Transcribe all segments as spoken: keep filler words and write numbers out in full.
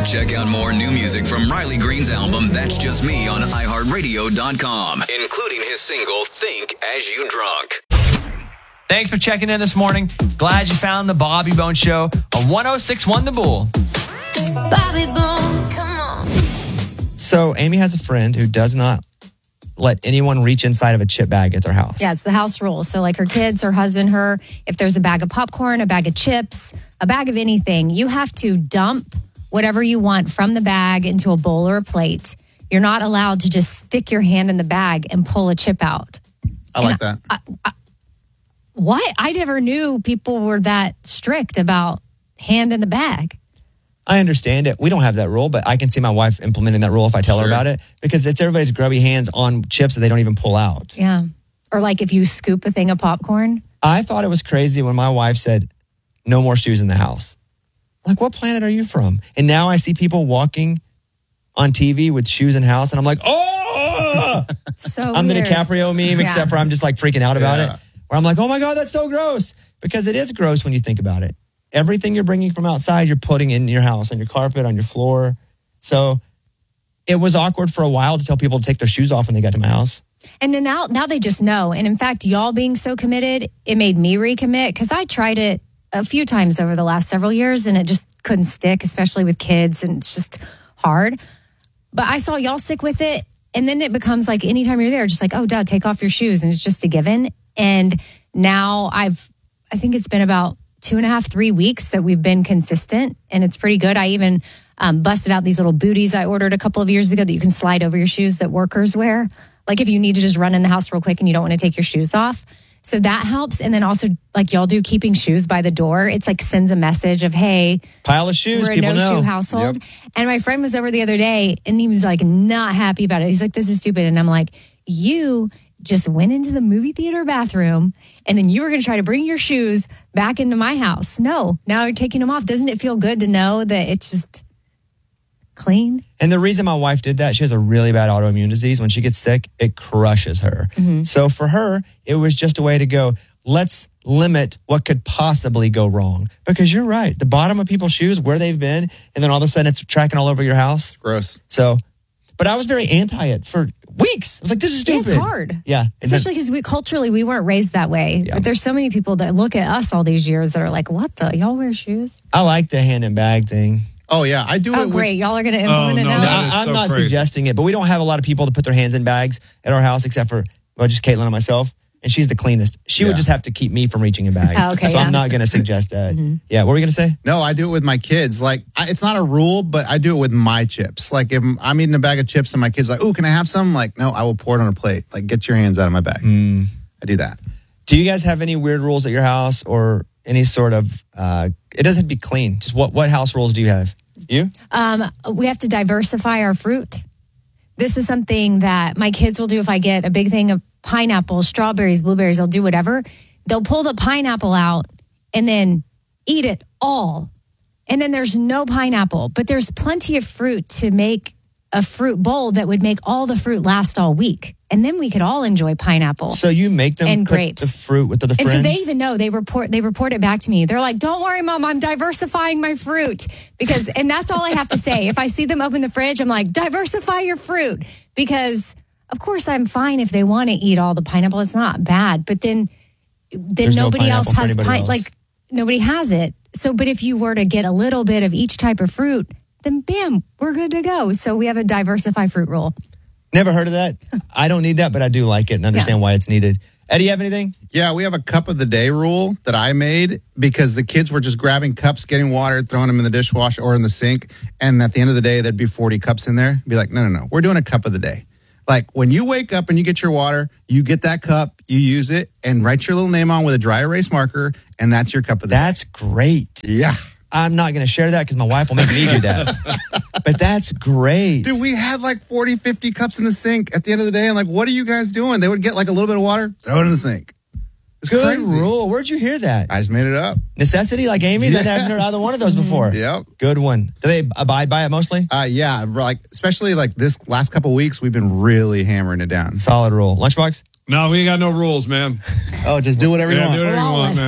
Check out more new music from Riley Green's album, That's Just Me, on i heart radio dot com, including his single, Think As You Drunk. Thanks for checking in this morning. Glad you found the Bobby Bone Show on one oh six point one The Bull. Bobby Bone, come on. So Amy has a friend who does not let anyone reach inside of a chip bag at their house. Yeah, it's the house rule. So like her kids, her husband, her, if there's a bag of popcorn, a bag of chips, a bag of anything, you have to dump whatever you want from the bag into a bowl or a plate. You're not allowed to just stick your hand in the bag and pull a chip out. I like that. I, I, what? I never knew people were that strict about hand in the bag. I understand it. We don't have that rule, but I can see my wife implementing that rule if I tell Sure. her about it, because it's everybody's grubby hands on chips that they don't even pull out. Yeah. Or like if you scoop a thing of popcorn. I thought it was crazy when my wife said, no more shoes in the house. Like, what planet are you from? And now I see people walking on T V with shoes in house, and I'm like, oh! So I'm weird. the DiCaprio meme, Yeah. except for I'm just like freaking out about Yeah. it. Where I'm like, oh my God, that's so gross. Because it is gross when you think about it. Everything you're bringing from outside, you're putting in your house, on your carpet, on your floor. So it was awkward for a while to tell people to take their shoes off when they got to my house. And then now, now they just know. And in fact, y'all being so committed, it made me recommit, because I tried it a few times over the last several years and it just couldn't stick, especially with kids, and it's just hard. But I saw y'all stick with it, and then it becomes like anytime you're there, just like, oh, duh, take off your shoes, and it's just a given. And now I've, I think it's been about two and a half, three weeks that we've been consistent, and it's pretty good. I even um, busted out these little booties I ordered a couple of years ago that you can slide over your shoes that workers wear. Like if you need to just run in the house real quick and you don't want to take your shoes off. So that helps. And then also, like y'all do, keeping shoes by the door. It's like sends a message of, hey, Pile of shoes, we're a people know. no-shoe household. And my friend was over the other day, and he was like not happy about it. He's like, this is stupid. And I'm like, you just went into the movie theater bathroom, and then you were going to try to bring your shoes back into my house. No, now you're taking them off. Doesn't it feel good to know that it's just clean? And the reason my wife did that, she has a really bad autoimmune disease. When she gets sick, it crushes her. Mm-hmm. So for her, it was just a way to go, let's limit what could possibly go wrong. Because you're right. The bottom of people's shoes, where they've been, and then all of a sudden it's tracking all over your house. Gross. So, but I was very anti it for weeks. I was like, this is Yeah, stupid. it's hard. Yeah. And Especially then- because we culturally, we weren't raised that way. Yeah. But there's so many people that look at us all these years that are like, what the? Y'all wear shoes? I like the hand and bag thing. Oh, yeah. I do Oh, it with... great. Y'all are going to implement Oh, it no, now? that I, is I'm so not crazy. suggesting it, but we don't have a lot of people to put their hands in bags at our house, except for, well, just Caitlin and myself. And she's the cleanest. She Yeah. would just have to keep me from reaching in bags. Oh, okay, so yeah. I'm not going to suggest that. Mm-hmm. Yeah, what were we going to say? No, I do it with my kids. Like, I, it's not a rule, but I do it with my chips. Like, if I'm eating a bag of chips and my kid's like, "Ooh, can I have some?" Like, no, I will pour it on a plate. Like, get your hands out of my bag. Mm. I do that. Do you guys have any weird rules at your house, or any sort of, uh, it doesn't have to be clean. Just what, what house rules do you have? You? Um, we have to diversify our fruit. This is something that my kids will do. If I get a big thing of pineapples, strawberries, blueberries, they'll do whatever. They'll pull the pineapple out and then eat it all. And then there's no pineapple, but there's plenty of fruit to make a fruit bowl that would make all the fruit last all week. And then we could all enjoy pineapple. So you make them And put grapes. the fruit with the, the And friends? so they even know, they report they report it back to me. They're like, don't worry, Mom, I'm diversifying my fruit. Because, and that's all I have to say. If I see them open the fridge, I'm like, diversify your fruit. Because, of course, I'm fine if they want to eat all the pineapple. It's not bad. But then, then There's no nobody else pineapple for has anybody pine, else. like, nobody has it. So, but if you were to get a little bit of each type of fruit, then bam, we're good to go. So we have a diversify fruit rule. Never heard of that. I don't need that, but I do like it and understand Yeah. why it's needed. Eddie, you have anything? Yeah, we have a cup of the day rule that I made because the kids were just grabbing cups, getting water, throwing them in the dishwasher or in the sink. And at the end of the day, there'd be forty cups in there. Be like, no, no, no. We're doing a cup of the day. Like when you wake up and you get your water, you get that cup, you use it, and write your little name on with a dry erase marker, and that's your cup of the That's great. day. Yeah. I'm not going to share that because my wife will make me do that. But that's great. Dude, we had like forty, fifty cups in the sink at the end of the day. I'm like, what are you guys doing? They would get like a little bit of water, throw it in the sink. It's Good crazy. rule. Where'd you hear that? I just made it up. Necessity like Amy's? I hadn't heard either one of those before. Yep. Good one. Do they abide by it mostly? Uh, yeah, like especially like this last couple of weeks, we've been really hammering it down. Solid rule. Lunchbox? No, we ain't got no rules, man. Oh, just do whatever you Yeah, want. do whatever you want, Lawless. man.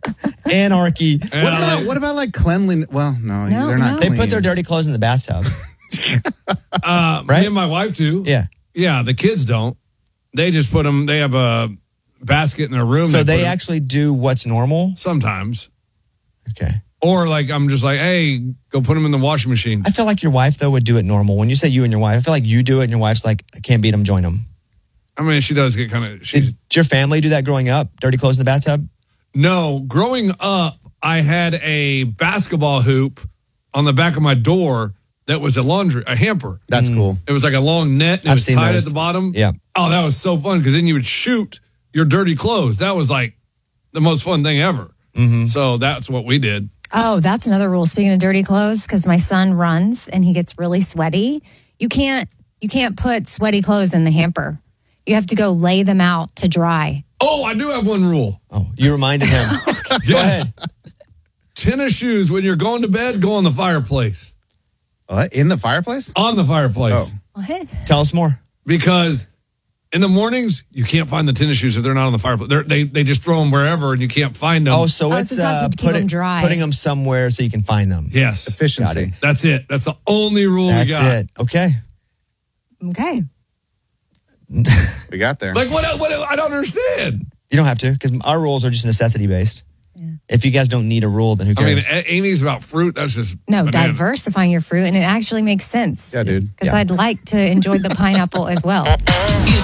Anarchy. What about, what about like cleanliness? Well, no, No, they're not no. They clean. put their dirty clothes in the bathtub. Uh, Right? Me and my wife do. Yeah. Yeah, the kids don't. They just put them, they have a basket in their room. So put they 'em- actually do what's normal. Sometimes. Okay. Or like, I'm just like, hey, go put them in the washing machine. I feel like your wife though would do it normal. When you say you and your wife, I feel like you do it and your wife's like, I can't beat them, join them. I mean, she does get kind of, she's, Did your family do that growing up? Dirty clothes in the bathtub? no, growing up, I had a basketball hoop on the back of my door that was a laundry, a hamper. That's cool. It was like a long net and it I've was seen tied those. at the bottom. Yeah. Oh, that was so fun because then you would shoot your dirty clothes. That was like the most fun thing ever. Mm-hmm. So that's what we did. Oh, that's another rule. Speaking of dirty clothes, because my son runs and he gets really sweaty. You can't you can't put sweaty clothes in the hamper. You have to go lay them out to dry. Oh, I do have one rule. Oh, you reminded him. Go ahead. Tennis shoes, when you're going to bed, go on the fireplace. What? In the fireplace? On the fireplace. Oh. What? Tell us more. Because in the mornings, you can't find the tennis shoes if they're not on the fireplace. They're, they they just throw them wherever and you can't find them. Oh, so Oh, it's so that's uh, to keep put them it- dry. putting them somewhere so you can find them. yes. Efficiency. Got it. That's it. That's the only rule That's we got. it. Okay. Okay. We got there. Like, what, what? I don't understand. You don't have to because our rules are just necessity based. If you guys don't need a rule, then who I mean, cares? A- Amy's about fruit. That's just No, banana. diversifying your fruit, and it actually makes sense. Yeah, dude. Because Yeah. I'd like to enjoy the pineapple as well.